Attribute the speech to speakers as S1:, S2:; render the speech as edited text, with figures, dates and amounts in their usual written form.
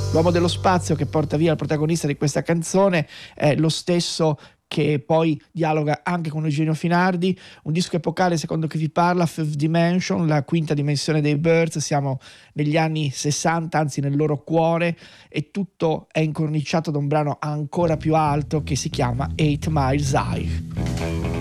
S1: L'uomo dello spazio che porta via il protagonista di questa canzone è lo stesso che poi dialoga anche con Eugenio Finardi, un disco epocale secondo chi vi parla, Fifth Dimension, la quinta dimensione dei Birds. Siamo negli anni 60, anzi nel loro cuore, e tutto è incorniciato da un brano ancora più alto che si chiama Eight Miles High.